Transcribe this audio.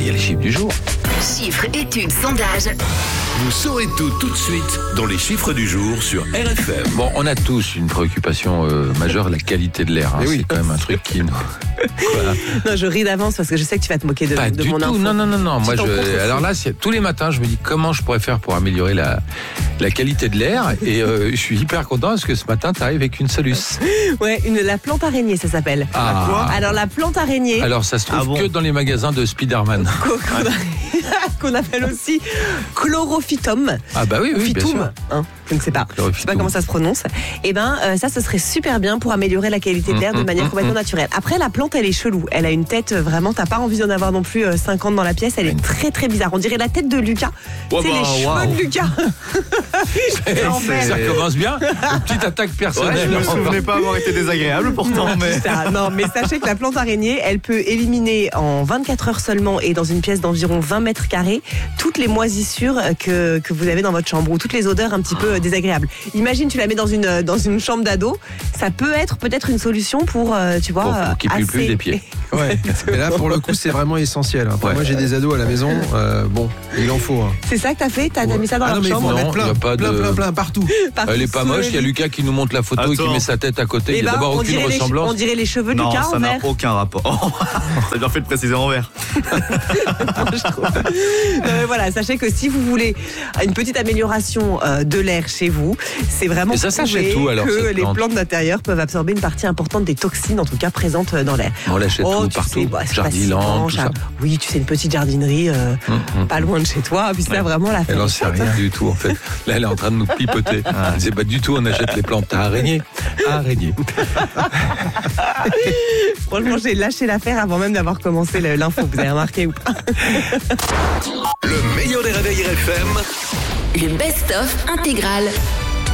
y a les chiffres du jour. Chiffres, études, sondages. Vous saurez tout de suite dans les chiffres du jour sur RFM. Bon, on a tous une préoccupation majeure, la qualité de l'air. Hein. Oui. C'est quand même un truc qui nous... Voilà. Non, je ris d'avance parce que je sais que tu vas te moquer de Pas de du mon tout. info. Non. Moi, t'en comptes aussi. alors là, tous les matins, je me dis comment je pourrais faire pour améliorer la qualité de l'air. Et je suis hyper content parce que ce matin, tu arrives avec une soluce. Ouais, la plante araignée, ça s'appelle. Ah. Quoi ? Alors la plante araignée, Alors, ça se trouve que dans les magasins de Spider-Man. qu'on appelle aussi chlorophytum. Ah bah oui, bien Phytum, sûr. hein, je ne sais pas. Je sais pas comment ça se prononce. Eh ben, ça, ce serait super bien pour améliorer la qualité de l'air de manière complètement naturelle. Après, la plante, elle est chelou. Elle a une tête vraiment, t'as pas envie d'en avoir non plus 50 dans la pièce. Elle est très très bizarre. On dirait la tête de Lucas. C'est les cheveux de Lucas. Ça commence bien. Une petite attaque personnelle. Je me souvenais pas avoir été désagréable pourtant, mais... Non, mais sachez que la plante araignée, elle peut éliminer en 24 heures seulement et dans une pièce d'environ 20 mètres carrés toutes les moisissures que vous avez dans votre chambre ou toutes les odeurs un petit peu désagréables. Imagine, tu la mets dans une chambre d'ado, ça peut être peut-être une solution pour, tu vois, pour qu'il pue plus des pieds. Ouais. Mais là, pour le coup, c'est vraiment essentiel. Enfin, moi, j'ai des ados à la maison. Bon, il en faut. Hein. C'est ça que t'as fait ? T'as mis ça dans la mais il faut chambre en mettre Non, y a pas plein, partout. Elle est pas moche, il y a Lucas qui nous montre la photo et qui met sa tête à côté. Il n'y a d'abord aucune ressemblance. On dirait les cheveux de Non, Lucas ça en n'a vert. aucun rapport. Ça a bien fait de préciser en vert. Voilà, sachez que si vous voulez une petite amélioration de l'air chez vous, c'est vraiment Et ça s'achète prouvé où, alors, que cette les plante plantes d'intérieur peuvent absorber une partie importante des toxines, en tout cas présentes dans l'air. On l'achète Oh, tout, tu partout. sais, c'est Jardiland, tout ça. Oui, tu sais, une petite jardinerie pas loin de chez toi. Puis ça, vraiment, la Elle n'en sait rien du tout en fait. Là, elle est en train de nous pipoter. Elle sait pas du tout, on achète les plantes à araignées. Franchement, j'ai lâché l'affaire avant même d'avoir commencé l'info. Vous avez remarqué ou pas ? Le meilleur des réveils RFM. Le best-of intégral.